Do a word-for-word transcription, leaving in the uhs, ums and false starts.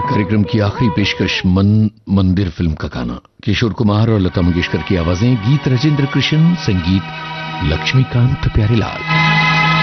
कार्यक्रम की आखिरी पेशकश मन मंदिर फिल्म का गाना, किशोर कुमार और लता मंगेशकर की आवाजें, गीत राजेंद्र कृष्ण, संगीत लक्ष्मीकांत प्यारेलाल।